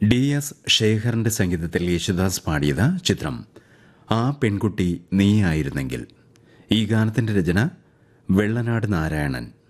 DS ശേഖറിന്റെ സംഗീതത്തിൽ യേശുദാസ് പാടിയത്. ചിത്രം ആ പെൺകുട്ടി നീയായിരുന്നെങ്കിൽ. ഈ ഗാനത്തിന്റെ രചന വെള്ളനാട് നാരായണൻ.